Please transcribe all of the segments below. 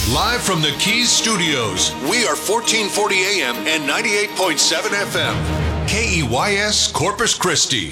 Live from the Keys Studios, we are 1440 AM and 98.7 FM. KEYS Corpus Christi.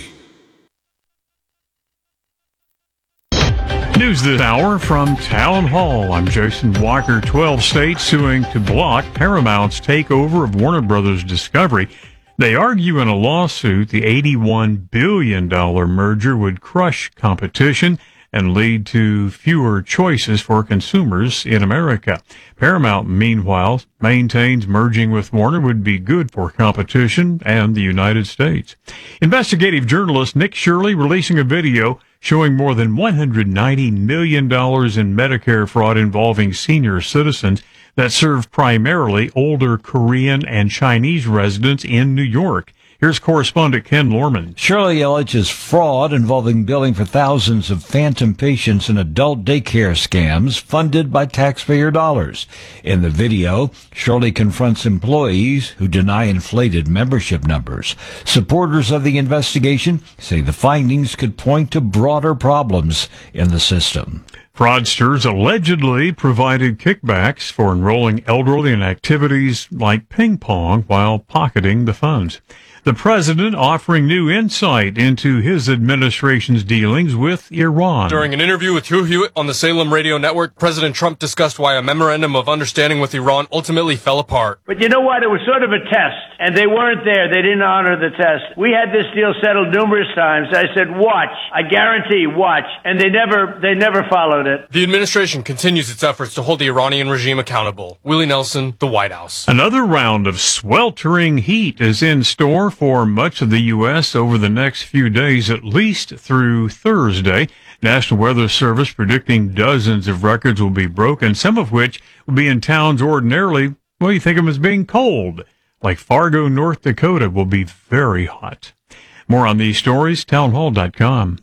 News this hour from Town Hall. I'm Jason Walker. 12 states suing to block Paramount's takeover of Warner Brothers Discovery. They argue in a lawsuit the $81 billion merger would crush competition and lead to fewer choices for consumers in America. Paramount, meanwhile, maintains merging with Warner would be good for competition and the United States. Investigative journalist Nick Shirley releasing a video showing more than $190 million in Medicare fraud involving senior citizens that serve primarily older Korean and Chinese residents in New York. Here's correspondent Ken Lorman. Shirley alleges fraud involving billing for thousands of phantom patients in adult daycare scams funded by taxpayer dollars. In the video, Shirley confronts employees who deny inflated membership numbers. Supporters of the investigation say the findings could point to broader problems in the system. Fraudsters allegedly provided kickbacks for enrolling elderly in activities like ping pong while pocketing the funds. The president offering new insight into his administration's dealings with Iran. During an interview with Hugh Hewitt on the Salem Radio Network, President Trump discussed why a memorandum of understanding with Iran ultimately fell apart. But you know what? It was sort of a test, and they weren't there. They didn't honor the test. We had this deal settled numerous times. I said, watch. I guarantee, watch. And they never followed it. The administration continues its efforts to hold the Iranian regime accountable. Willie Nelson, the White House. Another round of sweltering heat is in store for much of the U.S. over the next few days, at least through Thursday. National Weather Service predicting dozens of records will be broken, some of which will be in towns ordinarily, well, you think of them as being cold. Like Fargo, North Dakota will be very hot. More on these stories, townhall.com.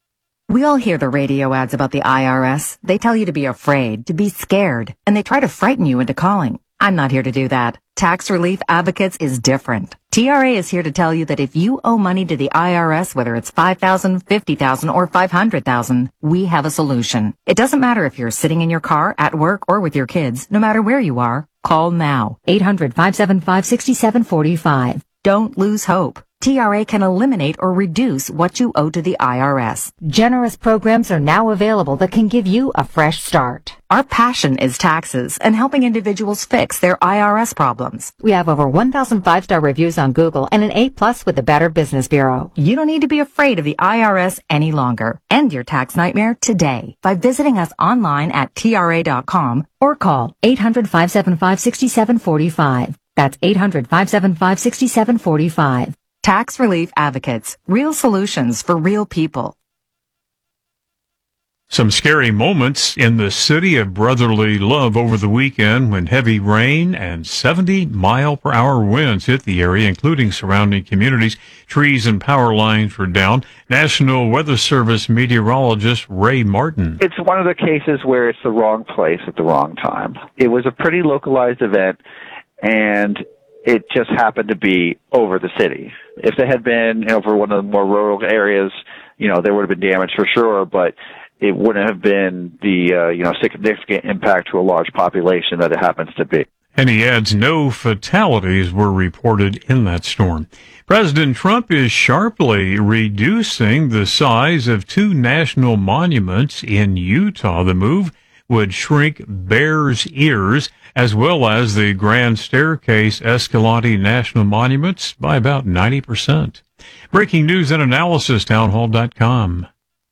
We all hear the radio ads about the IRS. They tell you to be afraid, to be scared, and they try to frighten you into calling. I'm not here to do that. Tax Relief Advocates is different. TRA is here to tell you that if you owe money to the IRS, whether it's $5,000, $50,000, or $500,000, we have a solution. It doesn't matter if you're sitting in your car, at work, or with your kids. No matter where you are, call now. 800-575-6745. Don't lose hope. TRA can eliminate or reduce what you owe to the IRS. Generous programs are now available that can give you a fresh start. Our passion is taxes and helping individuals fix their IRS problems. We have over 1,000 5-star reviews on Google and an A+ with the Better Business Bureau. You don't need to be afraid of the IRS any longer. End your tax nightmare today by visiting us online at TRA.com or call 800-575-6745. That's 800-575-6745. Tax Relief Advocates. Real solutions for real people. Some scary moments in the city of brotherly love over the weekend when heavy rain and 70-mile-per-hour winds hit the area, including surrounding communities. Trees and power lines were down. National Weather Service meteorologist Ray Martin. It's one of the cases where it's the wrong place at the wrong time. It was a pretty localized event, and it just happened to be over the city. If they had been, for one of the more rural areas, there would have been damage for sure, but it wouldn't have been the, significant impact to a large population that it happens to be. And he adds no fatalities were reported in that storm. President Trump is sharply reducing the size of two national monuments in Utah. The move would shrink Bears Ears as well as the Grand Staircase Escalante National Monuments by about 90%. Breaking news and analysis, townhall.com.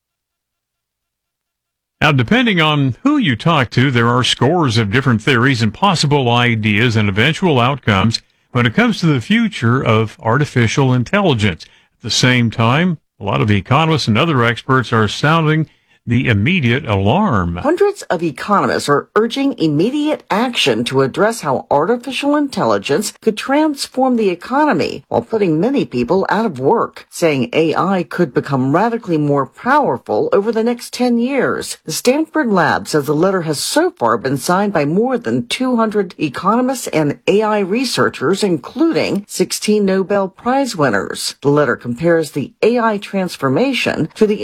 Now, depending on who you talk to, there are scores of different theories and possible ideas and eventual outcomes when it comes to the future of artificial intelligence. At the same time, a lot of economists and other experts are sounding the immediate alarm. Hundreds of economists are urging immediate action to address how artificial intelligence could transform the economy while putting many people out of work, saying AI could become radically more powerful over the next 10 years. The Stanford Lab says the letter has so far been signed by more than 200 economists and AI researchers, including 16 Nobel Prize winners. The letter compares the AI transformation to the